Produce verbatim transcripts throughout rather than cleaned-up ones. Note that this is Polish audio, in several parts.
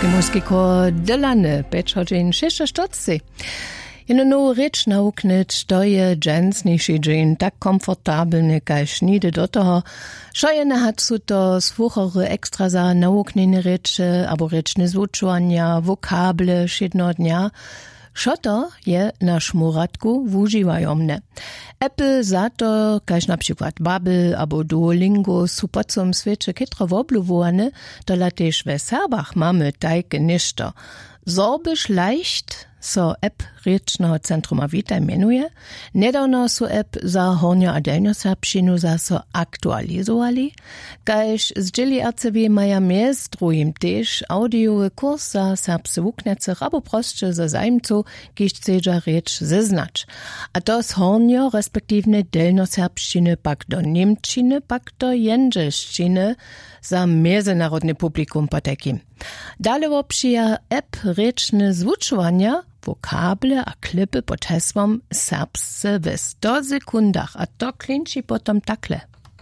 serbski muzyki ko Delane, Bečođin šešestotci. Jeno no reč nauknit, to je dżensniejszy dżin, tak komfortabelny, kaž nide do toho. Šojene hat su to svuchere extra za nauknene reče, abo rečne zvučovanja, vokable, šedno dnia. Šoto je na šmuratku wuživajomne. Apple za to, kaž na przykład Babbel abo Duolingo su po celom svete ketra wobluwowane, to latež ve Serbach mamy tajke ništo. Sorbisch leicht so app rečného centruma Vita menuje. Nedavno su app za Hornjo a Delnjo Serbšćinu za so aktualizovali. Kaž zdjeli R C V maja mjez drugim tež audiowy kurs za serbsce wuknecach abo prosće za zajmcu, kiž ceđa reč zeznać. A to z Hornjo respektivne Delnjo Serbšćine pak do Němčiny, pak do Jędrzejšćiny za mezinárodne publikum potekim. Dale wopšija app rečne zvučovanja, vokable a klipy pod hesłom serbsce w sto sekundach, a to klinči potom takle.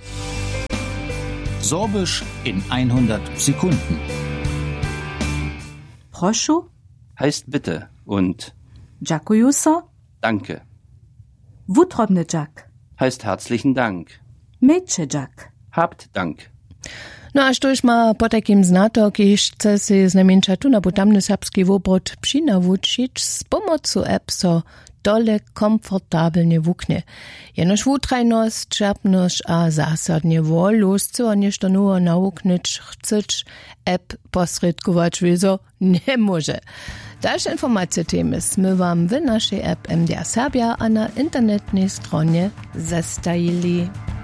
Sorbisch in hundert Sekunden. Prošu heißt bitte und Dziękuję so. Danke Wutrobny Jack heißt herzlichen Dank. Mädche Jack Habt Dank. No a štož ma po takim znato, kiž chce si znamienča tu na butamny serbski wobrot přinawučić z pomocu app so dole komfortabelnie wuknie. Jenož wutrajność, čerpność a zasadnie woloscu a nešto nowo nauknyć chceć, app posredkować wieso nie może. Dalsze informacje temy sme wam w naszej app M D R Serbia a na internetnej stronie zestajili.